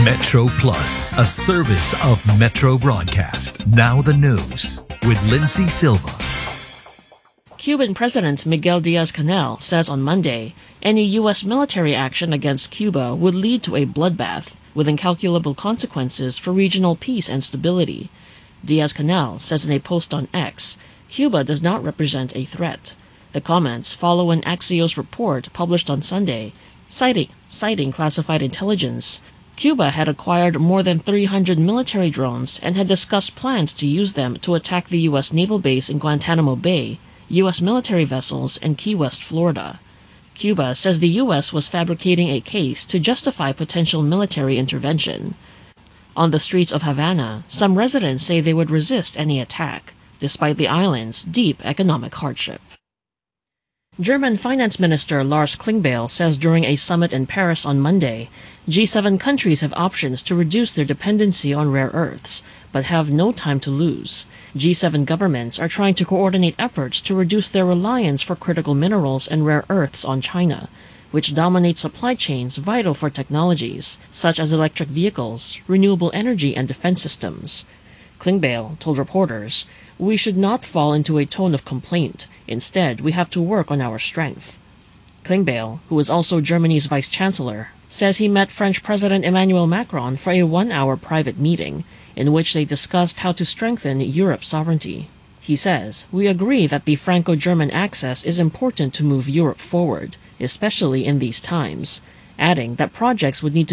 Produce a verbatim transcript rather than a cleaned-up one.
Metro Plus, a service of Metro Broadcast. Now the news with Lindsay Silva. Cuban President Miguel Diaz-Canel says on Monday any U S military action against Cuba would lead to a bloodbath with incalculable consequences for regional peace and stability. Diaz-Canel says in a post on X, Cuba does not represent a threat. The comments follow an Axios report published on Sunday, citing, citing classified intelligence. Cuba had acquired more than three hundred military drones and had discussed plans to use them to attack the U S naval base in Guantanamo Bay, U S military vessels, and Key West, Florida. Cuba says the U S was fabricating a case to justify potential military intervention. On the streets of Havana, some residents say they would resist any attack, despite the island's deep economic hardship. German Finance Minister Lars Klingbeil says during a summit in Paris on Monday, G seven countries have options to reduce their dependency on rare earths, but have no time to lose. G seven governments are trying to coordinate efforts to reduce their reliance for critical minerals and rare earths on China, which dominate supply chains vital for technologies such as electric vehicles, renewable energy, and defense systems. Klingbeil told reporters, "We should not fall into a tone of complaint. Instead, we have to work on our strength." Klingbeil, who is also Germany's vice-chancellor, says he met French President Emmanuel Macron for a one-hour private meeting in which they discussed how to strengthen Europe's sovereignty. He says, "We agree that the Franco-German axis is important to move Europe forward, especially in these times," adding that projects would need to